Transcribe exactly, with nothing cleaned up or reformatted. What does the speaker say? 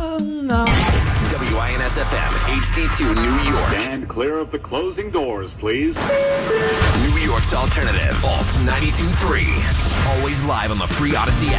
W I N S F M, H D two, New York. Stand clear of the closing doors, please. New York's alternative, Alt ninety-two point three. Always live on the free Odyssey app.